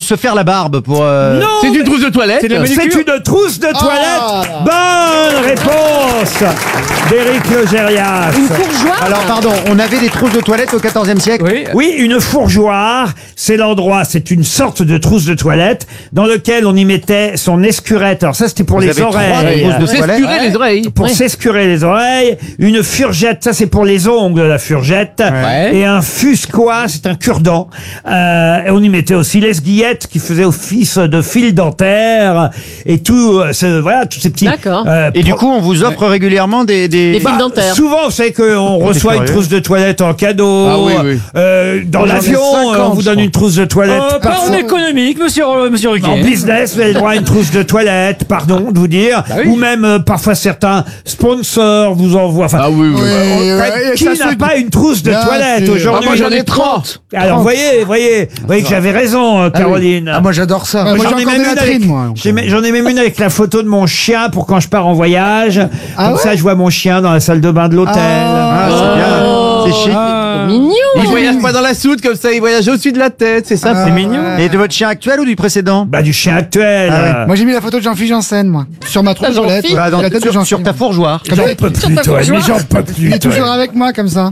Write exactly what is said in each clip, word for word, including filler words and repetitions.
se faire la barbe pour... Euh... Non. C'est une trousse de toilette. C'est une trousse de toilette. Ah. Bonne réponse d'Éric Logérias. Une fourgeoire. Alors pardon, on avait des trousses de toilette au quatorzième siècle. Oui, oui, une fourgeoire, c'est l'endroit, c'est une sorte de trousse de toilette dans lequel on y mettait son escurette. Alors ça, c'était pour Vous les avez trois oreilles. trousses de Pour toilette. s'escurer les oreilles. Pour s'escurer les oreilles, une furgette, ça c'est pour les ongles, la furgette, Ouais. et un fuscois, c'est un cure-dent. Euh, et on y mettait aussi l'esguillette qui faisait office de fil dentaire et tout, euh, ce- voilà, tous ces petits. D'accord. euh, Et du pro- coup, on vous offre régulièrement des... des... Des fils dentaires. Souvent, vous savez qu'on reçoit une curieux. trousse de toilette en cadeau. Ah oui, oui. Euh, dans J'en ai l'avion, cinquante, on vous je donne crois. une trousse de toilette. Euh, pas en économique, monsieur, euh, monsieur Ruquier. En business, vous avez le droit à une trousse de toilette, pardon de vous dire. Bah oui. Ou même, euh, parfois, certains sponsors vous envoient. Enfin, Ah oui, oui. Oui, euh, ouais, et qui ça n'a se- pas une trousse de Bien toilette sûr. aujourd'hui? Ah, moi, j'en ai trente. Alors, vous voyez, voyez, vous voyez que j'avais raison, euh, Caroline. Ah, moi j'adore ça. Moi, Moi, j'en j'ai ai encore même des une latrines, avec, moi. j'ai même- j'en ai même une avec la photo de mon chien pour quand je pars en voyage. Ah Comme ouais ça, je vois mon chien dans la salle de bain de l'hôtel. Ah, c'est bien. C'est chic. Ah, Mignon. Il voyage pas dans la soude comme ça, il voyage au-dessus de la tête, c'est ça. c'est mignon. Et de votre chien actuel ou du précédent? Bah, du chien actuel. Ah ouais. euh, Moi j'ai mis la photo de Jean-Philippe Janssen, moi. Sur ma trousse de toilette. Jean-Philippe. ouais. Bah, dans- La tête de sur, Jean-Philippe. sur ta fourgeoire. Comme ça, J'en peux plus, toi. Mais j'en peux Il plus, est toi. toujours avec moi comme ça.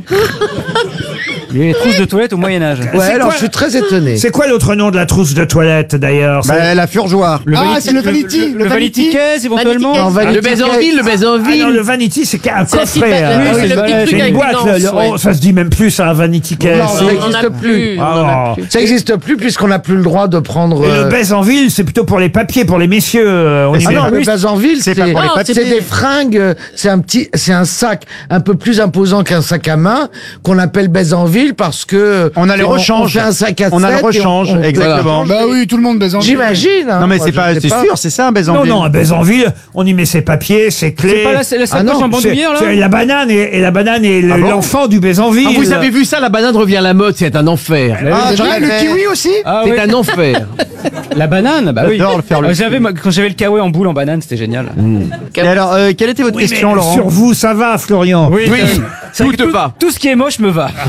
Il y a les trousses de toilette au Moyen-Âge. C'est quoi- très étonné. C'est quoi l'autre nom de la trousse de toilette, d'ailleurs? C'est- Bah, la fourgeoire. Le Ah, vanity- c'est le vanity, Le, le le vanity vanity. case, éventuellement. Vanity case. Ah, le baiser en ville, le baiser en Ah non, ville. le vanity, c'est un C'est la petite coffret. ba- hein. oui, c'est c'est le une petit ba- truc C'est une avec boîte, une le- anse, le- ouais. oh, ça se dit même plus, ça, un vanity case. Non, Si. ça On existe en a plus. Ah, on en a non. plus. Ça n'existe plus puisqu'on n'a plus le droit de prendre. Et le euh, baise en ville, c'est plutôt pour les papiers, pour les messieurs. euh, On y Ah met- non, le base en ville, c'est c'est pas pour les Ah, papiers. c'est c'est des fringues, euh, c'est un petit, c'est un sac un peu plus imposant qu'un sac à main qu'on appelle baise en ville parce que On a le on- rechange. On fait un sac à On a le sept et rechange, on- on- exactement. Bah oui, tout le monde baise en J'imagine. hein. Non, mais Moi, c'est je pas, sais c'est sûr, c'est ça, un baise en Non, ville. non, un baise en ville, on y met ses papiers, ses clés. C'est pas la, la Ah sacoche non, en C'est- bandoulière, là c'est la banane et, et la banane est le- Ah bon l'enfant du baise en ville. Ah, vous avez vu ça, la banane revient à la mode, c'est un enfer. Ah, j'en Ah, le avais- kiwi aussi. Ah C'est oui. un enfer. La banane, bah oui. J'adore le faire le Euh, j'avais, moi, quand j'avais le kawaii en boule en banane, c'était génial. Et alors, euh, quelle était votre Oui, question, mais Laurent? sur vous, ça va, Florian. Oui, Oui, euh, c'est vrai tout que te va. Tout ce qui est moche me va.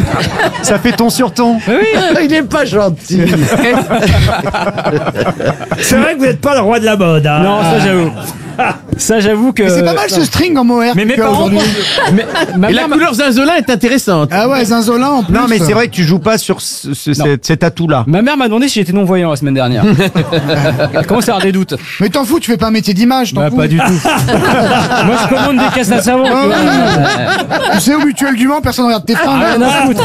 Ça fait ton sur ton. pas. Il est pas gentil. C'est vrai que vous n'êtes pas le roi de la mode. Hein. Non, ça j'avoue. Ça j'avoue que. Mais c'est pas mal ce string en mohair. Mais mes que tu as parents. aujourd'hui. Mais- ma Et la mère m'a- couleur zinzolin est intéressante. Ah ouais, zinzolin en plus. Non, mais c'est vrai que tu joues pas sur ce, ce- Non. cet, cet atout-là. Ma mère m'a demandé si j'étais non-voyant la semaine dernière. Elle commence à avoir des doutes. Mais t'en fous, tu fais pas un métier d'image, t'en Bah, fous. pas du tout. Moi, je commande des caisses à savon. Ah tu vois. oui. Tu sais, au mutuel du Mans, personne regarde tes fringues. Ah, rien à foutre.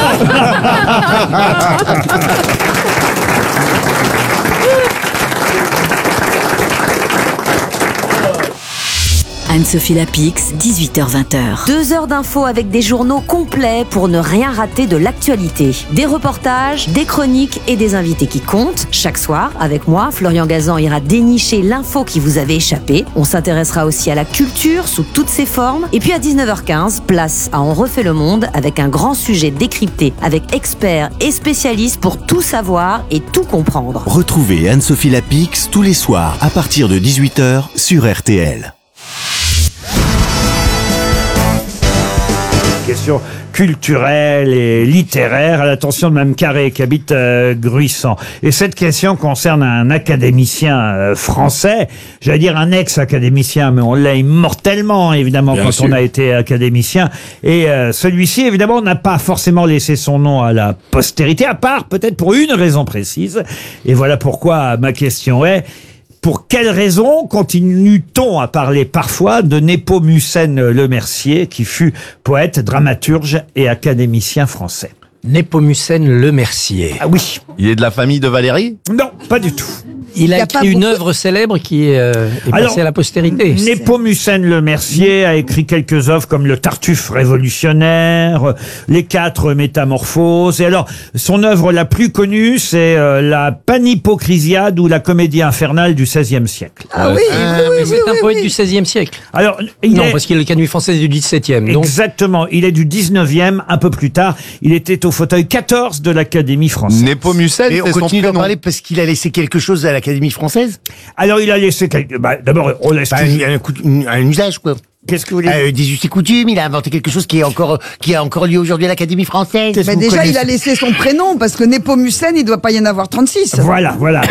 Anne-Sophie Lapix, dix-huit heures vingt. Deux heures d'infos avec des journaux complets pour ne rien rater de l'actualité. Des reportages, des chroniques et des invités qui comptent. Chaque soir, avec moi, Florian Gazan ira dénicher l'info qui vous avait échappé. On s'intéressera aussi à la culture sous toutes ses formes. Et puis à dix-neuf heures quinze, place à On refait le monde avec un grand sujet décrypté avec experts et spécialistes pour tout savoir et tout comprendre. Retrouvez Anne-Sophie Lapix tous les soirs à partir de dix-huit heures sur R T L. Question culturelle et littéraire à l'attention de Mme Carré qui habite euh, Gruissant. Et cette question concerne un académicien euh, français, j'allais dire un ex-académicien, mais on l'a immortellement évidemment quand on a été académicien. Et euh, celui-ci évidemment n'a pas forcément laissé son nom à la postérité, à part peut-être pour une raison précise. Et voilà pourquoi ma question est: pour quelle raison continue-t-on à parler parfois de Népomucène Lemercier, qui fut poète, dramaturge et académicien français? Népomucène Lemercier. Ah oui. Il est de la famille de Valérie? Non, pas du tout. Il a, Y a écrit pas une beaucoup- œuvre célèbre qui est, euh, est Alors, passée à la postérité. Népomucène Lemercier a écrit quelques œuvres comme Le Tartuffe révolutionnaire, euh, Les Quatre Métamorphoses. Et alors, son œuvre la plus connue, c'est euh, la Panhypocrisiade ou la Comédie infernale du seizième siècle. Ah oui, Ah, oui, oui, mais oui, c'est un oui, poète oui. du seizième siècle. Alors, il Non, est... parce qu'il est le canuet français du dix-septième. Donc, Exactement, il est du dix-neuvième, un peu plus tard. Il était au fauteuil quatorze de l'Académie française. Népomucène, Et on c'est son continue d'en prénom. parler parce qu'il a laissé quelque chose à l'Académie française. Alors, il a laissé quelque... Bah, d'abord, on laisse Bah, toujours- un, coup- un- un usage, quoi. Qu'est-ce que vous voulez dire Euh, des us et coutumes, il a inventé quelque chose qui est encore, qui est encore lié aujourd'hui à l'Académie française. Mais déjà, il a laissé son prénom, parce que Népomucène, il doit pas y en avoir trente-six. Voilà, voilà.